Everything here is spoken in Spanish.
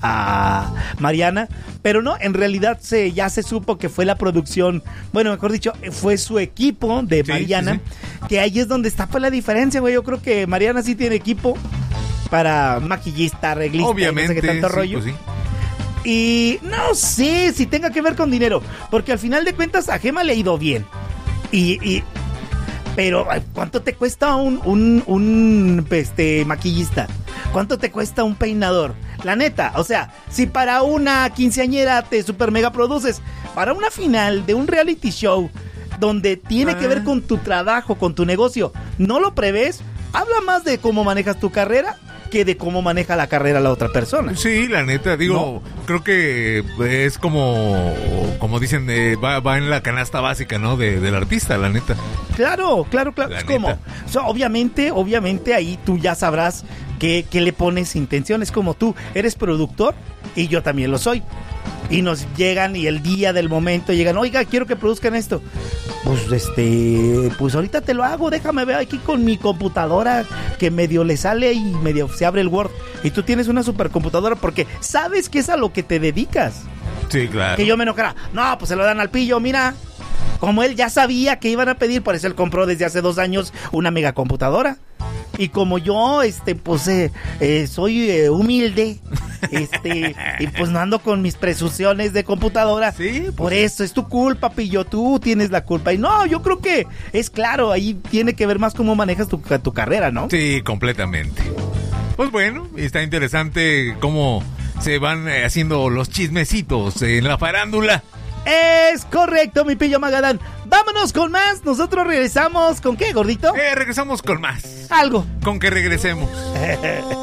a Mariana, pero no, en realidad ya se supo que fue la producción, bueno, mejor dicho, fue su equipo de Mariana, sí. Que ahí es donde está pues la diferencia, güey. Yo creo que Mariana sí tiene equipo para maquillista, arreglista, obviamente, no sé qué tanto rollo. Pues sí. Y no sé si tenga que ver con dinero, porque al final de cuentas a Gema le ha ido bien. Pero ¿cuánto te cuesta un maquillista? ¿Cuánto te cuesta un peinador? La neta, o sea, si para una quinceañera te super mega produces, para una final de un reality show donde tiene que ver con tu trabajo, con tu negocio, ¿no lo prevés? Habla más de cómo manejas tu carrera que de cómo maneja la carrera la otra persona. Sí, la neta, digo, no. Creo que es como dicen, va en la canasta básica, ¿no? Del artista, la neta. Claro. Es como, o sea, obviamente ahí tú ya sabrás qué le pones intención. Es como tú eres productor y yo también lo soy. Y nos llegan y el día del momento llegan, oiga, quiero que produzcan esto. Pues ahorita te lo hago, déjame ver aquí con mi computadora que medio le sale y medio se abre el Word. Y tú tienes una supercomputadora porque sabes que es a lo que te dedicas. Sí, claro. Que yo me enojara, no, pues se lo dan al pillo, mira. Como él ya sabía que iban a pedir, por eso él compró desde hace 2 años una megacomputadora. Y como yo, soy humilde, y pues no ando con mis presunciones de computadora. Sí, pues, por eso es tu culpa, pillo, tú tienes la culpa. Y no, yo creo que es claro, ahí tiene que ver más cómo manejas tu carrera, ¿no? Sí, completamente. Pues bueno, está interesante cómo se van haciendo los chismecitos en la farándula. Es correcto, mi pillo Magadán. Vámonos con más. Nosotros regresamos. ¿Con qué, gordito? Regresamos con más. Algo. Con que regresemos.